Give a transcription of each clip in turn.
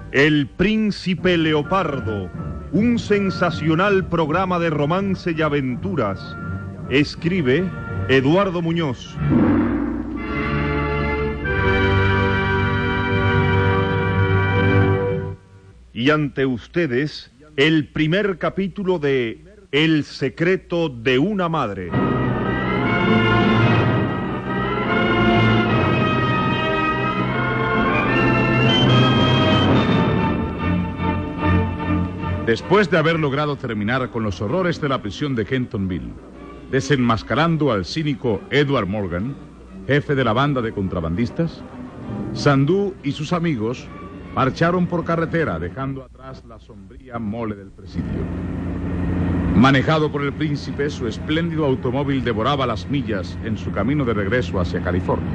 El Príncipe Leopardo, un sensacional programa de romance y aventuras. Escribe Eduardo Muñoz. Y ante ustedes, el primer capítulo de El secreto de una madre. Después de haber logrado terminar con los horrores de la prisión de Kentonville, desenmascarando al cínico Edward Morgan, jefe de la banda de contrabandistas, Sandú y sus amigos marcharon por carretera, dejando atrás la sombría mole del presidio. Manejado por el príncipe, su espléndido automóvil devoraba las millas en su camino de regreso hacia California.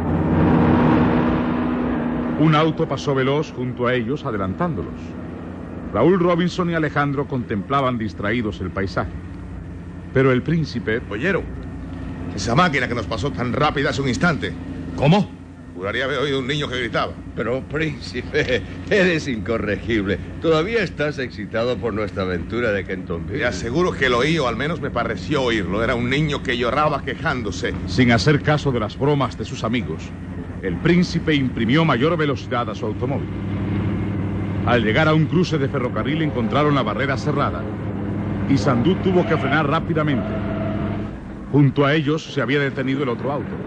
Un auto pasó veloz junto a ellos, adelantándolos. Raúl Robinson y Alejandro contemplaban distraídos el paisaje. Pero el príncipe... Oyeron, esa máquina que nos pasó tan rápida hace un instante. ¿Cómo? Juraría haber oído un niño que gritaba. Pero, príncipe, eres incorregible. Todavía estás excitado por nuestra aventura de Kentonville. Te aseguro que lo oí, o al menos me pareció oírlo. Era un niño que lloraba quejándose. Sin hacer caso de las bromas de sus amigos, el príncipe imprimió mayor velocidad a su automóvil. Al llegar a un cruce de ferrocarril encontraron la barrera cerrada y Sandú tuvo que frenar rápidamente. Junto a ellos se había detenido el otro auto.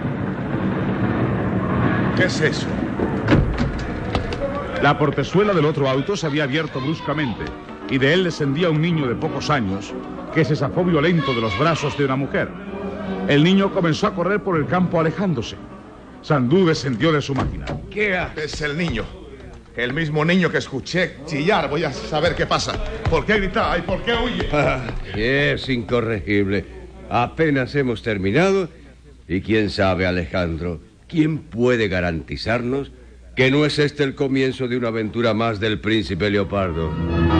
¿Qué es eso? La portezuela del otro auto se había abierto bruscamente y de él descendía un niño de pocos años que se zafó violento de los brazos de una mujer. El niño comenzó a correr por el campo alejándose. Sandú descendió de su máquina. ¿Qué hace? Es el niño. El mismo niño que escuché chillar. Voy a saber qué pasa. ¿Por qué grita y por qué huye? Es incorregible. Apenas hemos terminado. Y quién sabe, Alejandro, ¿quién puede garantizarnos que no es este el comienzo de una aventura más del príncipe Leopardo?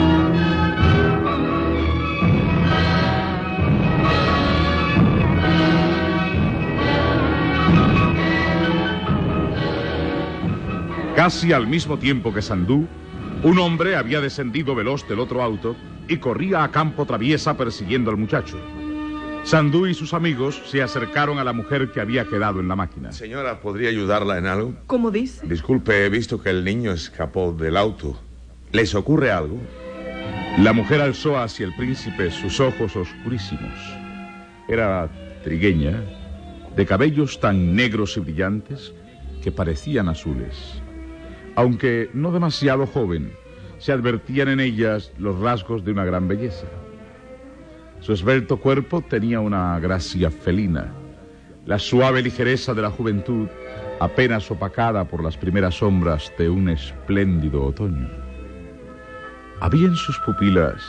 Casi al mismo tiempo que Sandú, un hombre había descendido veloz del otro auto y corría a campo traviesa persiguiendo al muchacho. Sandú y sus amigos se acercaron a la mujer que había quedado en la máquina. Señora, ¿podría ayudarla en algo? ¿Cómo dice? Disculpe, he visto que el niño escapó del auto. ¿Les ocurre algo? La mujer alzó hacia el príncipe sus ojos oscurísimos. Era trigueña, de cabellos tan negros y brillantes que parecían azules. Aunque no demasiado joven, se advertían en ellas los rasgos de una gran belleza. Su esbelto cuerpo tenía una gracia felina, la suave ligereza de la juventud, apenas opacada por las primeras sombras de un espléndido otoño. Había en sus pupilas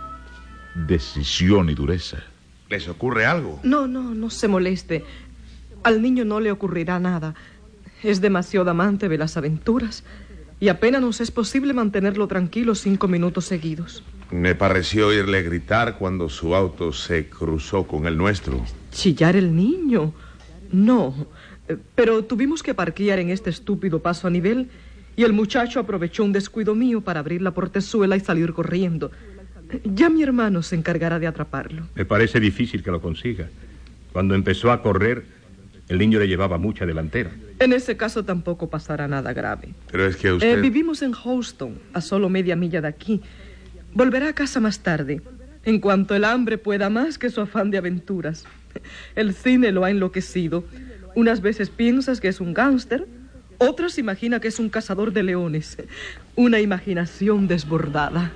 decisión y dureza. ¿Les ocurre algo? No se moleste. Al niño no le ocurrirá nada. Es demasiado amante de las aventuras y apenas nos es posible mantenerlo tranquilo 5 minutos seguidos. Me pareció oírle gritar cuando su auto se cruzó con el nuestro. ¿Chillar el niño? No, pero tuvimos que parquear en este estúpido paso a nivel y el muchacho aprovechó un descuido mío para abrir la portezuela y salir corriendo. Ya mi hermano se encargará de atraparlo. Me parece difícil que lo consiga. Cuando empezó a correr, el niño le llevaba mucha delantera. En ese caso tampoco pasará nada grave. Pero es que usted... Vivimos en Houston, a solo media milla de aquí. Volverá a casa más tarde, en cuanto el hambre pueda más que su afán de aventuras. El cine lo ha enloquecido. Unas veces piensas que es un gángster, otras imagina que es un cazador de leones. Una imaginación desbordada.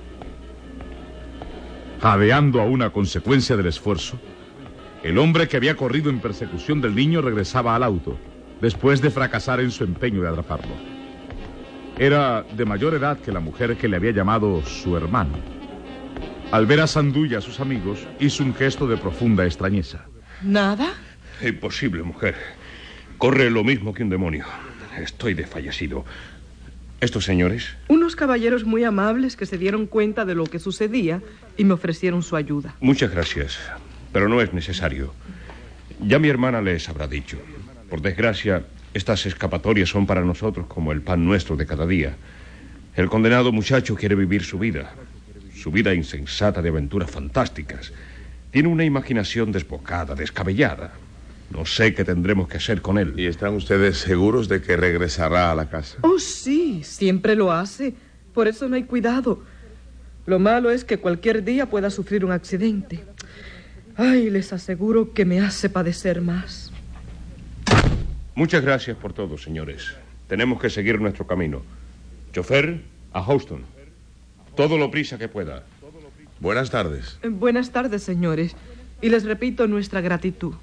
Jadeando a una consecuencia del esfuerzo, el hombre que había corrido en persecución del niño regresaba al auto, después de fracasar en su empeño de atraparlo. Era de mayor edad que la mujer que le había llamado su hermano. Al ver a Sandú y a sus amigos, hizo un gesto de profunda extrañeza. ¿Nada? Imposible, mujer. Corre lo mismo que un demonio. Estoy desfallecido. ¿Estos señores? Unos caballeros muy amables que se dieron cuenta de lo que sucedía y me ofrecieron su ayuda. Muchas gracias, pero no es necesario. Ya mi hermana les habrá dicho. Por desgracia, estas escapatorias son para nosotros como el pan nuestro de cada día. El condenado muchacho quiere vivir su vida insensata de aventuras fantásticas. Tiene una imaginación desbocada, descabellada. No sé qué tendremos que hacer con él. ¿Y están ustedes seguros de que regresará a la casa? Oh, sí, siempre lo hace. Por eso no hay cuidado. Lo malo es que cualquier día pueda sufrir un accidente. Ay, les aseguro que me hace padecer más. Muchas gracias por todo, señores. Tenemos que seguir nuestro camino. Chofer, a Houston. Todo lo prisa que pueda. Buenas tardes. Buenas tardes, señores. Y les repito nuestra gratitud.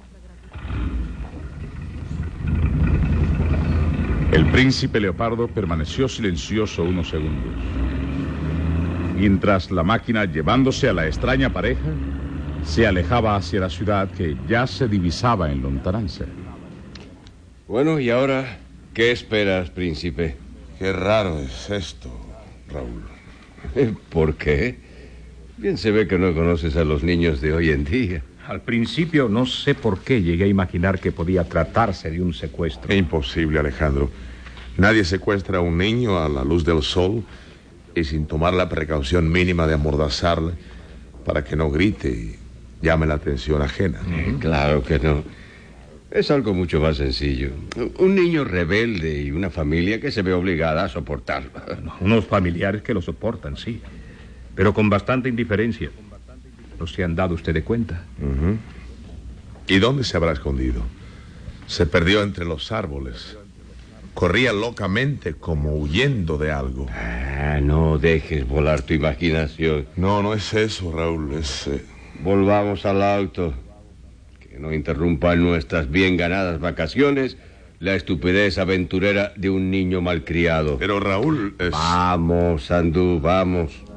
El príncipe Leopardo permaneció silencioso unos segundos, mientras la máquina, llevándose a la extraña pareja, se alejaba hacia la ciudad que ya se divisaba en lontananza. Bueno, ¿y ahora qué esperas, príncipe? Qué raro es esto, Raúl. ¿Por qué? Bien se ve que no conoces a los niños de hoy en día. Al principio no sé por qué llegué a imaginar que podía tratarse de un secuestro. Imposible, Alejandro. Nadie secuestra a un niño a la luz del sol y sin tomar la precaución mínima de amordazarle para que no grite y llame la atención ajena. Claro que no. Es algo mucho más sencillo. Un niño rebelde y una familia que se ve obligada a soportarlo. Unos familiares que lo soportan, sí, pero con bastante indiferencia. ¿No se han dado usted de cuenta? ¿Y dónde se habrá escondido? Se perdió entre los árboles. Corría locamente como huyendo de algo. No dejes volar tu imaginación. No es eso, Raúl. Es... Volvamos al auto. Que no interrumpan nuestras bien ganadas vacaciones la estupidez aventurera de un niño malcriado. Pero, Raúl, es... Vamos, Sandú, vamos.